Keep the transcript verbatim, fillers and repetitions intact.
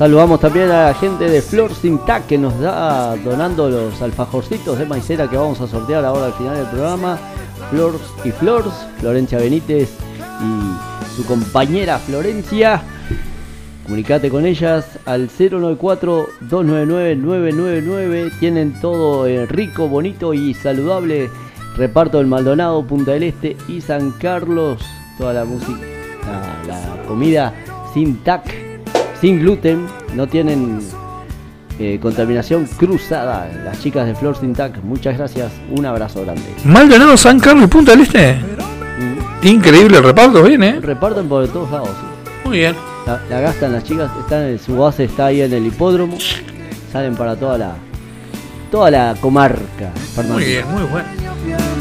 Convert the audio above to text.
Saludamos también a la gente de Flor Sintac que nos da donando los alfajorcitos de maicena que vamos a sortear ahora al final del programa. Flors y Flors, Florencia Benítez y su compañera Florencia. Comunicate con ellas al cero nueve cuatro, dos nueve nueve, nueve nueve nueve. Tienen todo eh, rico, bonito y saludable. Reparto del Maldonado, Punta del Este y San Carlos. Toda la música, la, la comida sin T A C, sin gluten. No tienen eh, contaminación cruzada. Las chicas de Flor Sin T A C, muchas gracias. Un abrazo grande. Maldonado, San Carlos y Punta del Este. Mm. Increíble el reparto, bien, ¿eh? Reparten por todos lados. Sí. Muy bien. La, la gastan las chicas, están en, su base está ahí en el hipódromo, salen para toda la toda la comarca. Muy bien, muy bueno.